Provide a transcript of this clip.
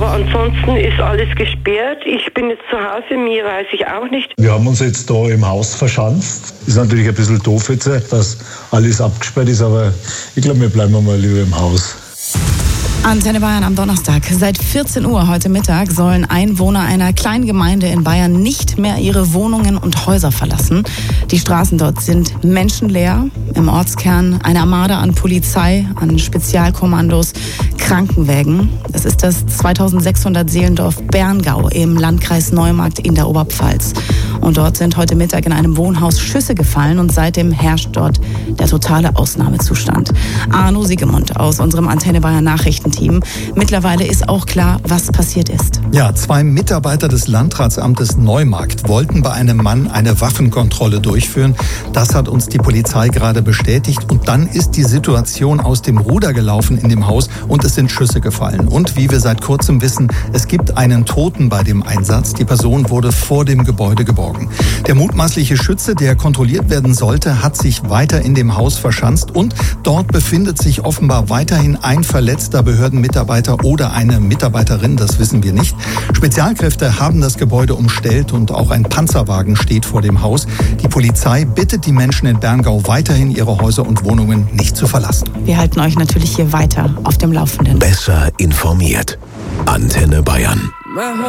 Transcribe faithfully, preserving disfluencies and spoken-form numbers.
Aber ansonsten ist alles gesperrt. Ich bin jetzt zu Hause, mir weiß ich auch nicht. Wir haben uns jetzt da im Haus verschanzt. Ist natürlich ein bisschen doof jetzt, dass alles abgesperrt ist, aber ich glaube, wir bleiben mal lieber im Haus. Antenne Bayern am Donnerstag. Seit vierzehn Uhr heute Mittag sollen Einwohner einer kleinen Gemeinde in Bayern nicht mehr ihre Wohnungen und Häuser verlassen. Die Straßen dort sind menschenleer. Im Ortskern eine Armada an Polizei, an Spezialkommandos, Krankenwägen. Das ist das zweitausendsechshundert Seelendorf Berngau im Landkreis Neumarkt in der Oberpfalz. Und dort sind heute Mittag in einem Wohnhaus Schüsse gefallen und seitdem herrscht dort der totale Ausnahmezustand. Arno Siegemund aus unserem Antenne Bayern Nachrichtenteam. Mittlerweile ist auch klar, was passiert ist. Ja, zwei Mitarbeiter des Landratsamtes Neumarkt wollten bei einem Mann eine Waffenkontrolle durchführen. Das hat uns die Polizei gerade bestätigt. Und dann ist die Situation aus dem Ruder gelaufen in dem Haus und es sind Schüsse gefallen. Und wie wir seit kurzem wissen, es gibt einen Toten bei dem Einsatz. Die Person wurde vor dem Gebäude geborgen. Der mutmaßliche Schütze, der kontrolliert werden sollte, hat sich weiter in dem Haus verschanzt und dort befindet sich offenbar weiterhin ein verletzter Behördenmitarbeiter oder eine Mitarbeiterin, das wissen wir nicht. Spezialkräfte haben das Gebäude umstellt und auch ein Panzerwagen steht vor dem Haus. Die Polizei bittet die Menschen in Berngau weiterhin ihre Häuser und Wohnungen nicht zu verlassen. Wir halten euch natürlich hier weiter auf dem Laufenden. Besser informiert. Antenne Bayern.